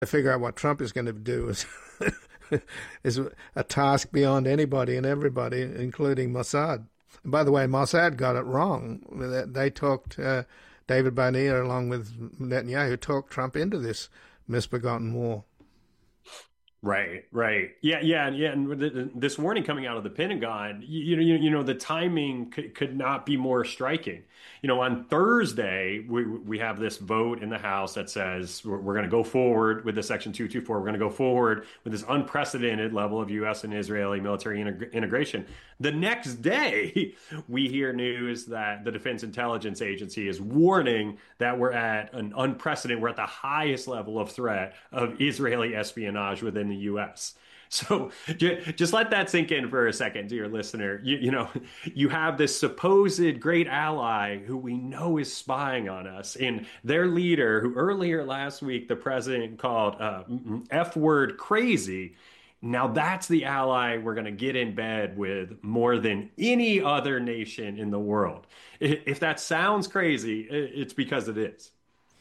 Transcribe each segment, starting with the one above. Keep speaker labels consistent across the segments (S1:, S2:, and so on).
S1: To figure out what Trump is going to do is is a task beyond anybody and everybody, including Mossad. And by the way, Mossad got it wrong. They talked, David Barnea, along with Netanyahu, talked Trump into this misbegotten war.
S2: Right, right. Yeah. And this warning coming out of the Pentagon, the timing could not be more striking. On Thursday, we have this vote in the House that says we're going to go forward with the Section 224. We're going to go forward with this unprecedented level of U.S. and Israeli military integration. The next day, we hear news that the Defense Intelligence Agency is warning that we're at the highest level of threat of Israeli espionage within the U.S. So just let that sink in for a second, dear listener. You have this supposed great ally who we know is spying on us, and their leader, who earlier last week the president called F word crazy. Now that's the ally we're going to get in bed with more than any other nation in the world. If that sounds crazy, it's because it is.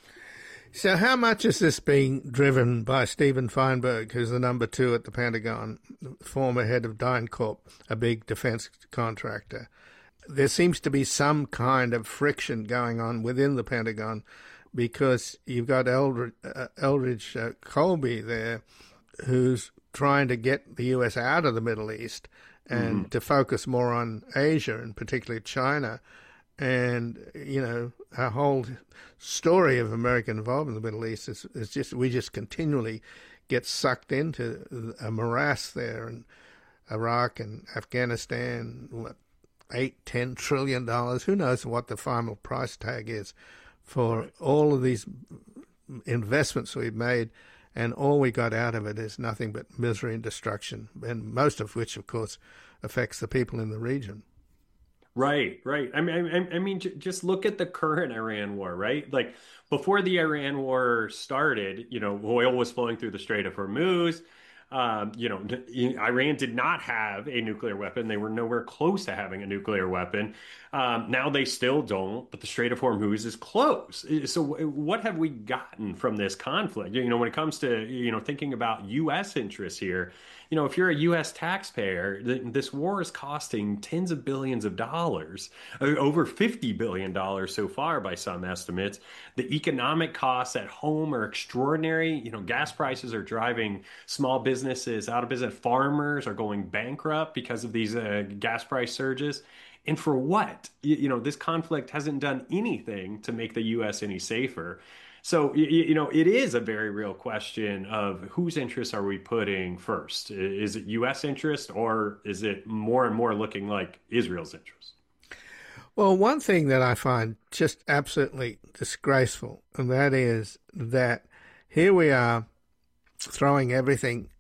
S1: So how much is this being driven by Stephen Feinberg, who's the number 2 at the Pentagon, former head of DynCorp, a big defense contractor? There seems to be some kind of friction going on within the Pentagon because you've got Eldridge Colby there, who's trying to get the U.S. out of the Middle East and to focus more on Asia, and particularly China. And, our whole story of American involvement in the Middle East is just, we just continually get sucked into a morass there, in Iraq and Afghanistan, $8-10 trillion. Who knows what the final price tag is for all of these investments we've made, and all we got out of it is nothing but misery and destruction, and most of which, of course, affects the people in the region.
S2: Right. Just look at the current Iran war, right? Like before the Iran war started, oil was flowing through the Strait of Hormuz. Iran did not have a nuclear weapon. They were nowhere close to having a nuclear weapon. Now they still don't, but the Strait of Hormuz is closed. So what have we gotten from this conflict? When it comes to, thinking about U.S. interests here, if you're a U.S. taxpayer, this war is costing tens of billions of dollars, over $50 billion so far by some estimates. The economic costs at home are extraordinary. Gas prices are driving small businesses out of business. Farmers are going bankrupt because of these gas price surges. And for what? This conflict hasn't done anything to make the U.S. any safer. So, it is a very real question of whose interests are we putting first? Is it U.S. interest, or is it more and more looking like Israel's interest?
S1: Well, one thing that I find just absolutely disgraceful, and that is that here we are throwing everything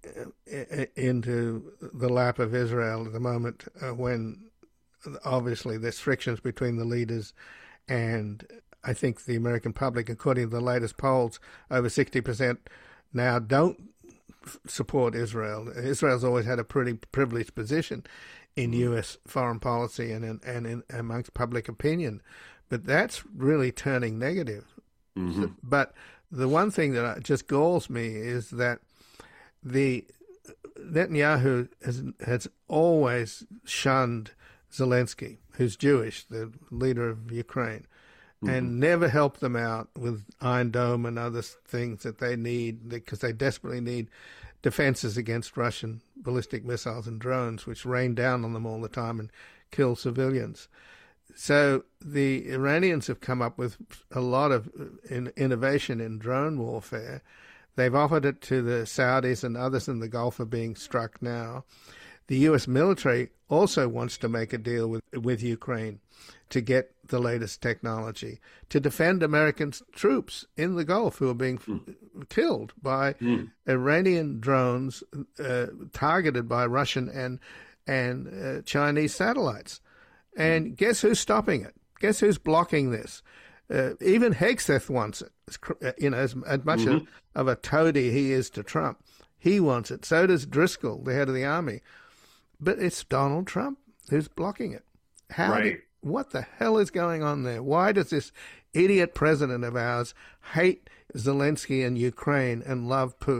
S1: into the lap of Israel at the moment when obviously there's frictions between the leaders, and I think the American public, according to the latest polls, over 60% now don't support Israel. Israel's always had a pretty privileged position in U.S. foreign policy and in amongst public opinion, but that's really turning negative. Mm-hmm. But the one thing that just galls me is that the Netanyahu has always shunned Zelensky, who's Jewish, the leader of Ukraine, and never helped them out with Iron Dome and other things that they need, because they desperately need defenses against Russian ballistic missiles and drones, which rain down on them all the time and kill civilians. So the Iranians have come up with a lot of innovation in drone warfare. They've offered it to the Saudis, and others in the Gulf are being struck now. The U.S. military also wants to make a deal with Ukraine to get the latest technology to defend American troops in the Gulf who are being killed by Iranian drones targeted by Russian and Chinese satoites. And guess who's stopping it? Guess who's blocking this? Even Hegseth wants it. As much of a toady he is to Trump, he wants it. So does Driscoll, the head of the army. But it's Donald Trump who's blocking it. What the hell is going on there? Why does this idiot president of ours hate Zelensky and Ukraine and love Putin.